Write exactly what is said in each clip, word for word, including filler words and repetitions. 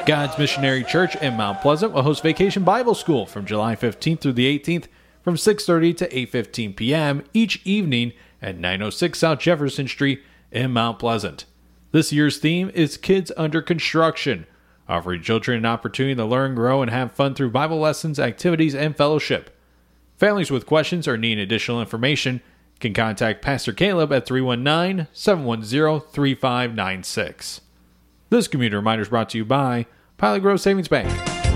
God's Missionary Church in Mount Pleasant will host Vacation Bible School from July fifteenth through the eighteenth from six thirty to eight fifteen p.m. each evening at nine oh six South Jefferson Street in Mount Pleasant. This year's theme is Kids Under Construction, offering children an opportunity to learn, grow, and have fun through Bible lessons, activities, and fellowship. Families with questions or need additional information can contact Pastor Caleb at three one nine, seven one zero, three five nine six. This community reminder is brought to you by Pilot Grove Savings Bank.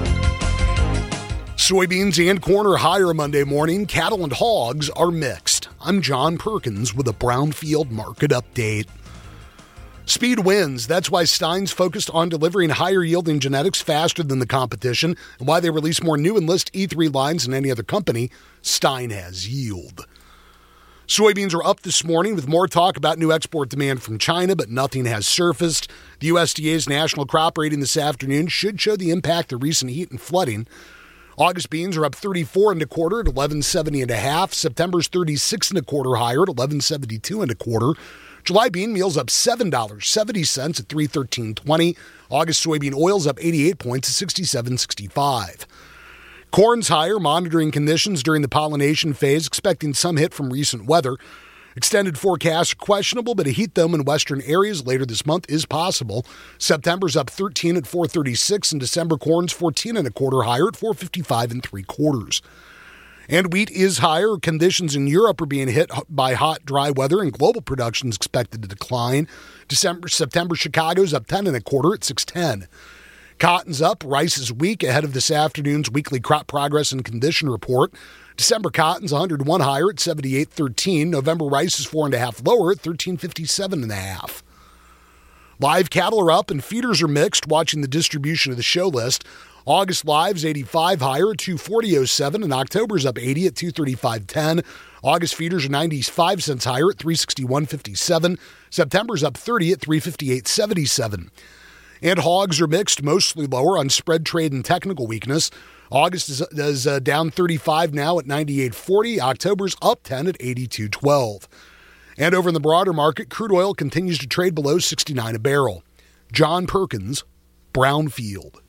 Soybeans and corn are higher Monday morning. Cattle and hogs are mixed. I'm John Perkins with a Brownfield Market Update. Speed wins. That's why Stein's focused on delivering higher-yielding genetics faster than the competition, and why they release more new Enlist E three lines than any other company. Stein has yield. Soybeans are up this morning with more talk about new export demand from China, but nothing has surfaced. The U S D A's national crop rating this afternoon should show the impact of recent heat and flooding. August beans are up thirty-four and a quarter at eleven seventy and a half. September's thirty-six and a quarter higher at eleven seventy-two and a quarter. July bean meal's up seven dollars and seventy cents at three thirteen twenty. August soybean oil's up eighty-eight points at sixty-seven sixty-five. Corn's higher, monitoring conditions during the pollination phase, expecting some hit from recent weather. Extended forecasts are questionable, but a heat dome in western areas later this month is possible. September's up thirteen at four thirty-six, and December corn's fourteen and a quarter higher at four fifty-five and three quarters. And wheat is higher. Conditions in Europe are being hit by hot, dry weather, and global production is expected to decline. December, September, Chicago's up ten and a quarter at six ten. Cotton's up. Rice is weak ahead of this afternoon's weekly crop progress and condition report. December cotton's one hundred one higher at seventy-eight thirteen. November rice is four and a half lower at thirteen fifty-seven and a half. Live cattle are up and feeders are mixed. Watching the distribution of the show list, August live's eighty-five higher at two forty oh seven, and October's up eighty at two thirty-five ten. August feeders are ninety-five cents higher at three sixty-one fifty-seven. September's up thirty at three fifty-eight seventy-seven. And hogs are mixed, mostly lower on spread trade and technical weakness. August is, is uh, down thirty-five now at ninety-eight forty. October's up ten at eighty-two twelve. And over in the broader market, crude oil continues to trade below sixty-nine a barrel. John Perkins, Brownfield.